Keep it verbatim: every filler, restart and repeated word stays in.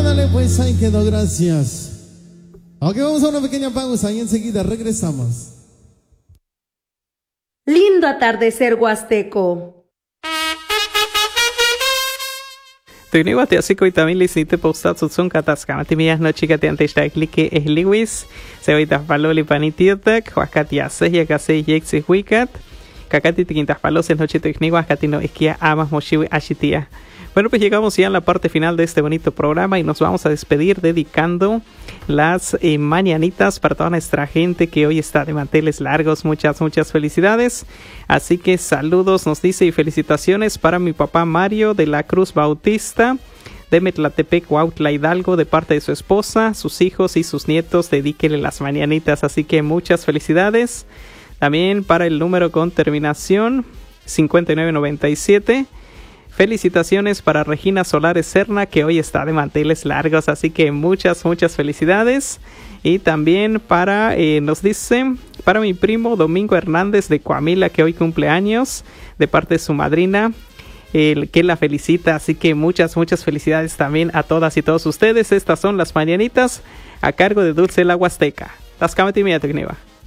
Ándale pues, ahí quedó, gracias. Ok, vamos a una pequeña pausa y enseguida regresamos. Lindo atardecer huasteco. Tuniwa te así que también le hiciste postar sus son catascamati mías no chica te antes de clique es Lewis se oítas paloli panitietek huascati hace y acá se yexi huicat cacati te quintas palos en noche tecnico no esquia amas moshiwi ashitia. Bueno, pues llegamos ya a la parte final de este bonito programa y nos vamos a despedir dedicando las eh, mañanitas para toda nuestra gente que hoy está de manteles largos. Muchas, muchas felicidades. Así que saludos, nos dice, y felicitaciones para mi papá Mario de la Cruz Bautista de Metlatepec, Huautla, Hidalgo, de parte de su esposa, sus hijos y sus nietos. Dedíquenle las mañanitas. Así que muchas felicidades. También para el número con terminación cincuenta y nueve noventa y siete. Felicitaciones para Regina Solares Serna, que hoy está de manteles largos, así que muchas, muchas felicidades. Y también para, eh, nos dice, para mi primo Domingo Hernández de Coamila, que hoy cumple años, de parte de su madrina, eh, que la felicita. Así que muchas, muchas felicidades también a todas y todos ustedes. Estas son las mañanitas a cargo de Dulce la Huasteca. Tascamati mía, Tecniva.